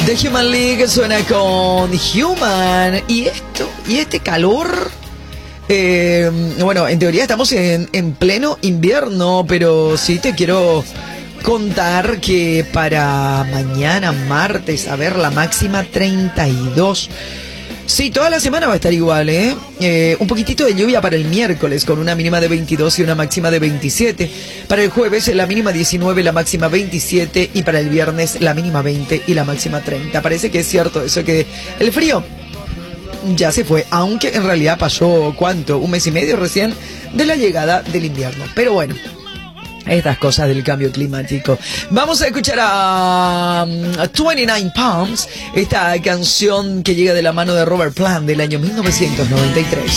The Human League suena con Human. Y este calor. Bueno, en teoría estamos en pleno invierno, pero sí te quiero contar que para mañana, martes, a ver, la máxima 32. Sí, toda la semana va a estar igual, un poquitito de lluvia para el miércoles, con una mínima de 22 y una máxima de 27. Para el jueves, la mínima 19, la máxima 27. Y para el viernes, la mínima 20 y la máxima 30. Parece que es cierto eso, que el frío ya se fue, aunque en realidad pasó, ¿cuánto? Un mes y medio recién de la llegada del invierno. Pero bueno, estas cosas del cambio climático. Vamos a escuchar a 29 Palms, esta canción que llega de la mano de Robert Plant del año 1993.